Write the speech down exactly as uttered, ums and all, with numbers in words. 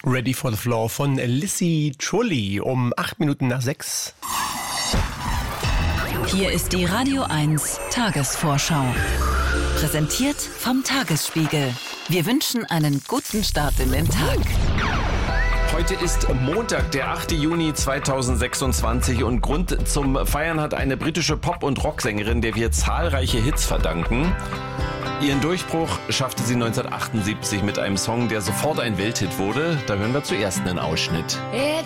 Ready for the Floor von Lissy Trulli um acht Minuten nach sechs. Hier ist die Radio eins Tagesvorschau. Präsentiert vom Tagesspiegel. Wir wünschen einen guten Start in den Tag. Heute ist Montag, der achte Juni zweitausendsechsundzwanzig und Grund zum Feiern hat eine britische Pop- und Rocksängerin, der wir zahlreiche Hits verdanken. Ihren Durchbruch schaffte sie neunzehnhundertachtundsiebzig mit einem Song, der sofort ein Welthit wurde. Da hören wir zuerst einen Ausschnitt.